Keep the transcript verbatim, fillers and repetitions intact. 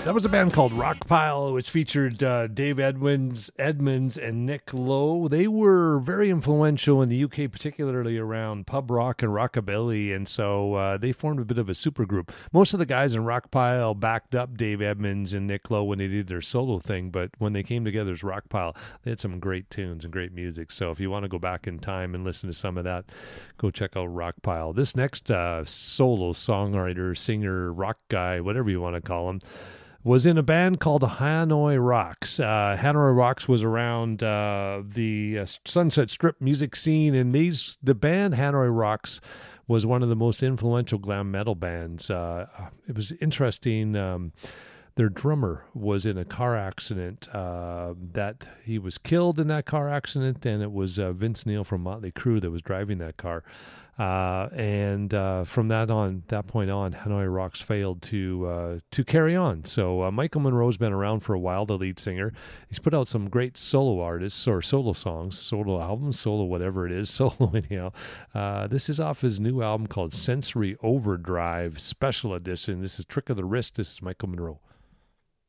That was a band called Rockpile, which featured uh, Dave Edmonds, Edmonds and Nick Lowe. They were very influential in the U K, particularly around pub rock and rockabilly, and so uh, they formed a bit of a supergroup. Most of the guys in Rockpile backed up Dave Edmonds and Nick Lowe when they did their solo thing, but when they came together as Rockpile, they had some great tunes and great music. So if you want to go back in time and listen to some of that, go check out Rockpile. This next uh, solo songwriter, singer, rock guy, whatever you want to call him, was in a band called Hanoi Rocks. Uh, Hanoi Rocks was around uh, the uh, Sunset Strip music scene, and these the band Hanoi Rocks was one of the most influential glam metal bands. Uh, it was interesting. Um, their drummer was in a car accident. Uh, that he was killed in that car accident, and it was uh, Vince Neil from Motley Crue that was driving that car. Uh, and uh, from that on, that point on, Hanoi Rocks failed to uh, to carry on. So uh, Michael Monroe's been around for a while, the lead singer. He's put out some great solo artists or solo songs, solo albums, solo whatever it is, solo anyhow. Uh, this is off his new album called Sensory Overdrive Special Edition. This is Trick of the Wrist. This is Michael Monroe.